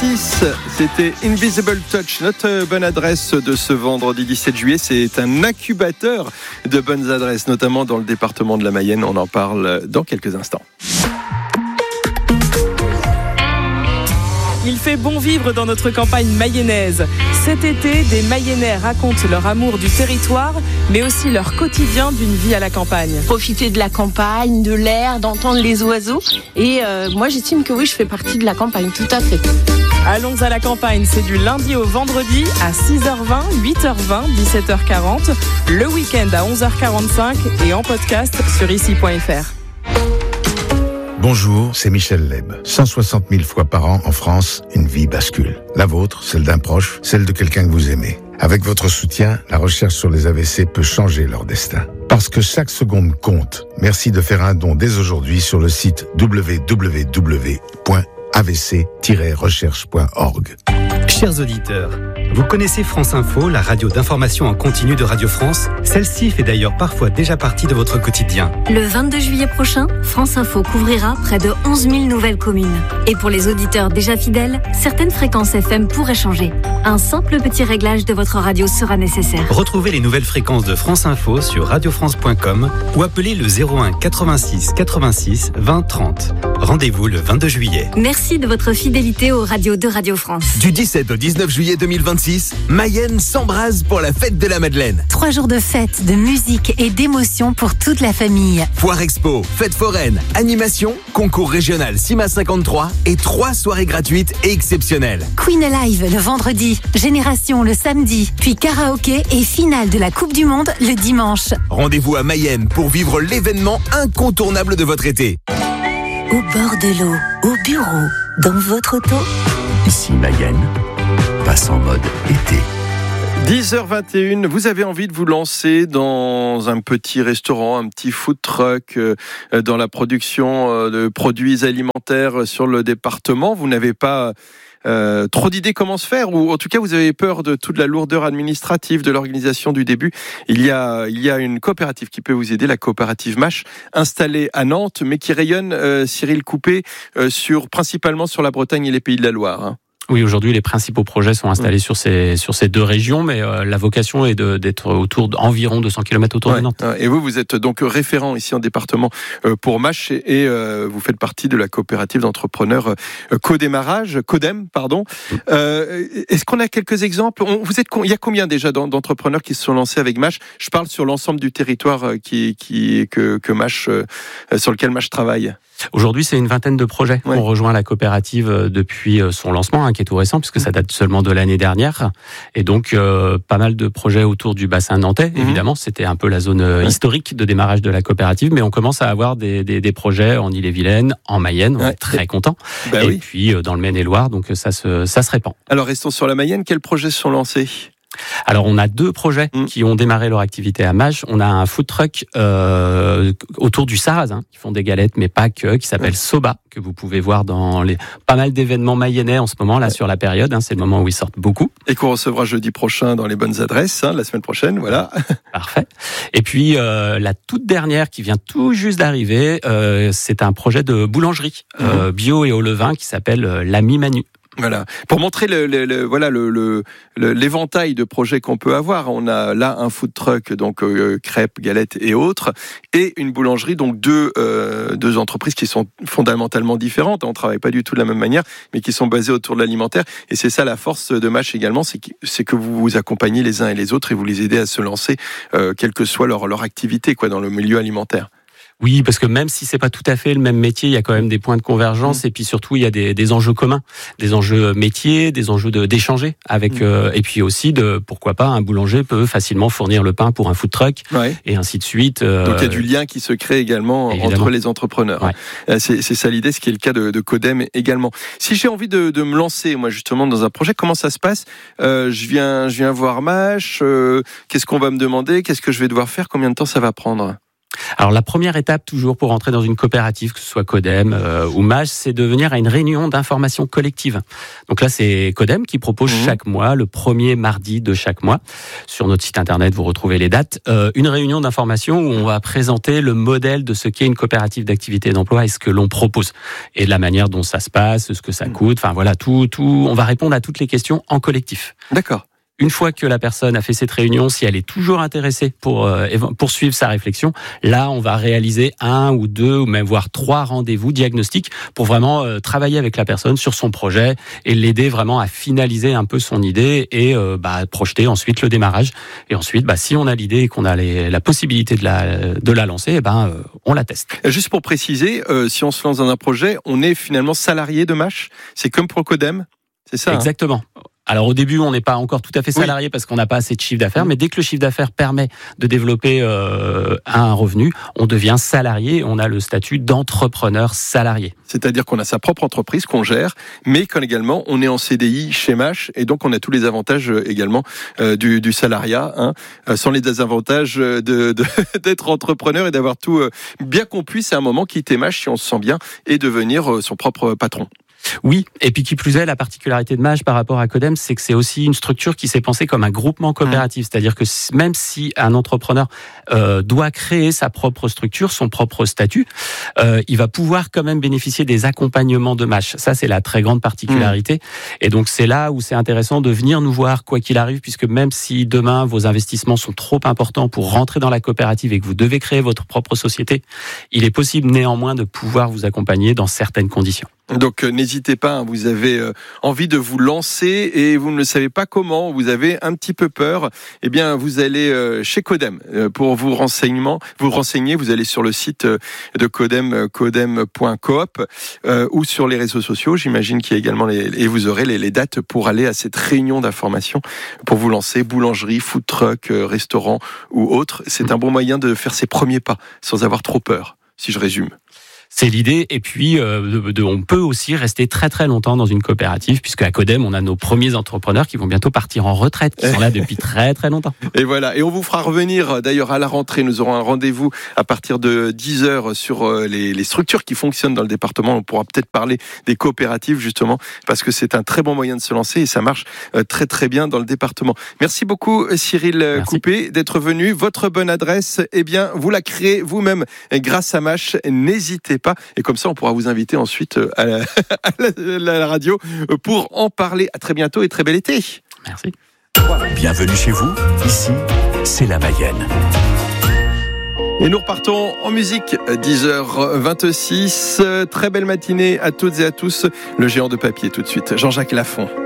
6, c'était Invisible Touch. Notre bonne adresse de ce vendredi 17 juillet, c'est un incubateur de bonnes adresses, notamment dans le département de la Mayenne. On en parle dans quelques instants. Il fait bon vivre dans notre campagne mayonnaise. Cet été, des Mayennais racontent leur amour du territoire, mais aussi leur quotidien d'une vie à la campagne. Profiter de la campagne, de l'air, d'entendre les oiseaux. Et moi, j'estime que oui, je fais partie de la campagne, tout à fait. Allons à la campagne, c'est du lundi au vendredi à 6h20, 8h20, 17h40, le week-end à 11h45 et en podcast sur ici.fr. Bonjour, c'est Michel Leb. 160 000 fois par an en France, une vie bascule. La vôtre, celle d'un proche, celle de quelqu'un que vous aimez. Avec votre soutien, la recherche sur les AVC peut changer leur destin. Parce que chaque seconde compte. Merci de faire un don dès aujourd'hui sur le site www.avc-recherche.org. Chers auditeurs, vous connaissez France Info, la radio d'information en continu de Radio France. Celle-ci fait d'ailleurs parfois déjà partie de votre quotidien. Le 22 juillet prochain, France Info couvrira près de 11 000 nouvelles communes. Et pour les auditeurs déjà fidèles, certaines fréquences FM pourraient changer. Un simple petit réglage de votre radio sera nécessaire. Retrouvez les nouvelles fréquences de France Info sur radiofrance.com ou appelez le 01 86 86 20 30. Rendez-vous le 22 juillet. Merci de votre fidélité aux radios de Radio France. Du 17 au 19 juillet 2026, Mayenne s'embrase pour la fête de la Madeleine. 3 jours de fête, de musique et d'émotion pour toute la famille. Foire expo, fête foraine, animation, concours régional CIMA 53 et 3 soirées gratuites et exceptionnelles. Queen Alive le vendredi, Génération le samedi, puis karaoké et finale de la Coupe du Monde le dimanche. Rendez-vous à Mayenne pour vivre l'événement incontournable de votre été. Au bord de l'eau, au bureau, dans votre auto. Ici Mayenne, passe en mode été. 10h21, vous avez envie de vous lancer dans un petit restaurant, un petit food truck, dans la production de produits alimentaires sur le département. Vous n'avez pas trop d'idées comment se faire, ou en tout cas vous avez peur de toute la lourdeur administrative de l'organisation du début. Il y a une coopérative qui peut vous aider, la coopérative MASH, installée à Nantes, mais qui rayonne, Cyril Coupé, principalement sur la Bretagne et les Pays de la Loire, hein. Oui, aujourd'hui, les principaux projets sont installés sur ces deux régions, mais la vocation est d'être autour d'environ 200 km autour de Nantes. Et vous êtes donc référent ici en département pour MASH et vous faites partie de la coopérative d'entrepreneurs Codem. Est-ce qu'on a quelques exemples ? Il y a combien déjà d'entrepreneurs qui se sont lancés avec MASH ? Je parle sur l'ensemble du territoire que MASH, sur lequel MASH travaille. Aujourd'hui, c'est une vingtaine de projets. On rejoint la coopérative depuis son lancement, qui est tout récent, puisque ça date seulement de l'année dernière. Et donc, pas mal de projets autour du bassin nantais, évidemment. C'était un peu la zone historique de démarrage de la coopérative, mais on commence à avoir des projets en Ille-et-Vilaine, en Mayenne. On est très contents. Puis, dans le Maine-et-Loire, donc ça se répand. Alors, restons sur la Mayenne. Quels projets se sont lancés ? Alors, on a 2 projets qui ont démarré leur activité à MASH. On a un food truck autour du Sarrasin, qui font des galettes, mais pas que, qui s'appelle Soba, que vous pouvez voir dans pas mal d'événements mayennais en ce moment, là, sur la période. C'est le moment où ils sortent beaucoup. Et qu'on recevra jeudi prochain dans les bonnes adresses, la semaine prochaine, voilà. Parfait. Et puis, la toute dernière qui vient tout juste d'arriver, c'est un projet de boulangerie bio et au levain qui s'appelle l'Ami Manu. Voilà. Pour montrer l'éventail de projets qu'on peut avoir, on a là un food truck, donc crêpes, galettes et autres, et une boulangerie, donc deux entreprises qui sont fondamentalement différentes. On travaille pas du tout de la même manière, mais qui sont basées autour de l'alimentaire. Et c'est ça la force de MASH également, c'est que vous vous accompagnez les uns et les autres et vous les aidez à se lancer, quelle que soit leur activité, dans le milieu alimentaire. Oui, parce que même si c'est pas tout à fait le même métier, il y a quand même des points de convergence et puis surtout il y a des enjeux communs, des enjeux métiers, des enjeux d'échanger avec et puis aussi pourquoi pas un boulanger peut facilement fournir le pain pour un food truck et ainsi de suite. Donc il y a du lien qui se crée également entre les entrepreneurs. C'est ça l'idée, ce qui est le cas de Codem également. Si j'ai envie de me lancer moi justement dans un projet, comment ça se passe ? Je viens voir MASH, qu'est-ce qu'on va me demander ? Qu'est-ce que je vais devoir faire ? Combien de temps ça va prendre ? Alors la première étape toujours pour entrer dans une coopérative, que ce soit Codem ou MASH, c'est de venir à une réunion d'information collective. Donc là c'est Codem qui propose chaque mois, le premier mardi de chaque mois. Sur notre site internet vous retrouvez les dates. Une réunion d'information où on va présenter le modèle de ce qu'est une coopérative d'activité et d'emploi et ce que l'on propose. Et de la manière dont ça se passe, ce que ça coûte, enfin voilà, tout. On va répondre à toutes les questions en collectif. D'accord. Une fois que la personne a fait cette réunion, si elle est toujours intéressée pour poursuivre sa réflexion, là, on va réaliser 1 ou 2 ou même voire 3 rendez-vous diagnostiques pour vraiment travailler avec la personne sur son projet et l'aider vraiment à finaliser un peu son idée et projeter ensuite le démarrage. Et ensuite, si on a l'idée et qu'on a la possibilité de la lancer, on la teste. Juste pour préciser, si on se lance dans un projet, on est finalement salarié de MASH. C'est comme pour Codem, c'est ça? Exactement. Alors au début, on n'est pas encore tout à fait salarié parce qu'on n'a pas assez de chiffre d'affaires, mais dès que le chiffre d'affaires permet de développer un revenu, on devient salarié, on a le statut d'entrepreneur salarié. C'est-à-dire qu'on a sa propre entreprise qu'on gère, mais également on est en CDI chez MASH et donc on a tous les avantages également du salariat, sans les désavantages d'être entrepreneur et d'avoir tout bien qu'on puisse à un moment quitter MASH si on se sent bien et devenir son propre patron. Oui, et puis qui plus est, la particularité de MASH par rapport à Codem, c'est que c'est aussi une structure qui s'est pensée comme un groupement coopératif. C'est-à-dire que même si un entrepreneur doit créer sa propre structure, son propre statut, il va pouvoir quand même bénéficier des accompagnements de MASH. Ça, c'est la très grande particularité. Et donc, c'est là où c'est intéressant de venir nous voir, quoi qu'il arrive, puisque même si demain, vos investissements sont trop importants pour rentrer dans la coopérative et que vous devez créer votre propre société, il est possible néanmoins de pouvoir vous accompagner dans certaines conditions. Donc n'hésitez pas, vous avez envie de vous lancer et vous ne le savez pas comment, vous avez un petit peu peur, eh bien vous allez chez Codem pour vous renseigner, vous allez sur le site de Codem, codem.coop ou sur les réseaux sociaux, j'imagine qu'il y a également et vous aurez les dates pour aller à cette réunion d'information pour vous lancer, boulangerie, food truck, restaurant ou autre. C'est un bon moyen de faire ses premiers pas sans avoir trop peur, si je résume. C'est l'idée. Et puis, on peut aussi rester très très longtemps dans une coopérative, puisque à Codem, on a nos premiers entrepreneurs qui vont bientôt partir en retraite, qui sont là depuis très très longtemps. Et voilà. Et on vous fera revenir d'ailleurs à la rentrée. Nous aurons un rendez-vous à partir de 10h sur les structures qui fonctionnent dans le département. On pourra peut-être parler des coopératives justement, parce que c'est un très bon moyen de se lancer et ça marche très très bien dans le département. Merci beaucoup Cyril Coupé d'être venu. Votre bonne adresse, eh bien, vous la créez vous-même grâce à MASH. N'hésitez pas. Et comme ça, on pourra vous inviter ensuite à la radio pour en parler. À très bientôt et très bel été. Merci. Bienvenue chez vous. Ici, c'est la Mayenne. Et nous repartons en musique, 10h26. Très belle matinée à toutes et à tous. Le géant de papier tout de suite, Jean-Jacques Lafont.